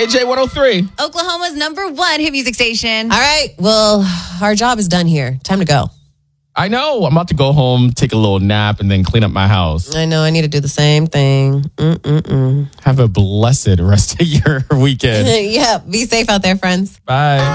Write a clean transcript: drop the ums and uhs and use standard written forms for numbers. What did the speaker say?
KJ 103. Oklahoma's #1 hit music station. All right. Well, our job is done here. Time to go. I know. I'm about to go home, take a little nap, and then clean up my house. I know. I need to do the same thing. Have a blessed rest of your weekend. Yeah. Be safe out there, friends. Bye.